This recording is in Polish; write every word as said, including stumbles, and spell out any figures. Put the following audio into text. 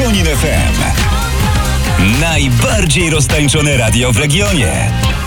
Melonin F M. Najbardziej roztańczone radio w regionie.